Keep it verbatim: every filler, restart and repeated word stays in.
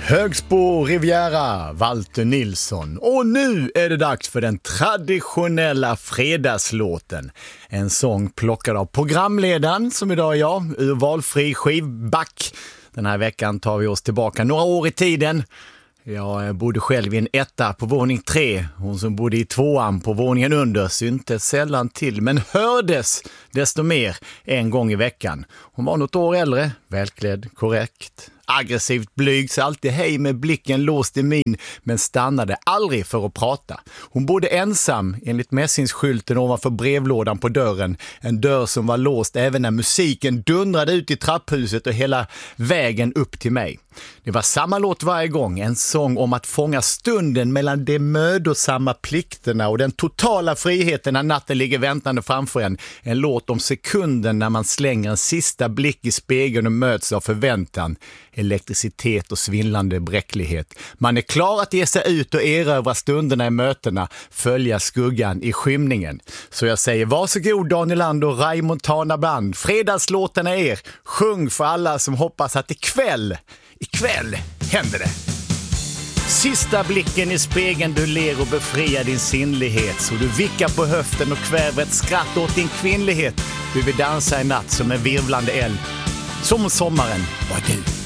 Högsbo Riviera, Walter Nilsson. Och nu är det dags för den traditionella fredagslåten. En sång plockad av programledaren, som idag är jag, ur valfri skivback. Den här veckan tar vi oss tillbaka några år i tiden. Jag bodde själv i en etta på våning tre. Hon som bodde i tvåan på våningen under syntes sällan till, men hördes desto mer en gång i veckan. Hon var något år äldre, välklädd, korrekt, aggressivt blyg, så alltid hej med blicken låst i min, men stannade aldrig för att prata. Hon bodde ensam enligt mässingsskylten ovanför brevlådan på dörren. En dörr som var låst även när musiken dundrade ut i trapphuset och hela vägen upp till mig. Det var samma låt varje gång, en sång om att fånga stunden mellan de mödosamma plikterna och den totala friheten när natten ligger väntande framför en. En låt om sekunden när man slänger en sista blick i spegeln och möts av förväntan, elektricitet och svindlande bräcklighet. Man är klar att ge sig ut och erövra stunderna i mötena, följa skuggan i skymningen. Så jag säger varsågod Daniel Land och Ray Montana Band. Fredagslåten är er. Sjung för alla som hoppas att ikväll, ikväll händer det. Sista blicken i spegeln, du ler och befriar din sinnlighet, så du vickar på höften och kväver ett skratt åt din kvinnlighet. Du vill dansa i natt som en virvlande eld, som sommaren var du.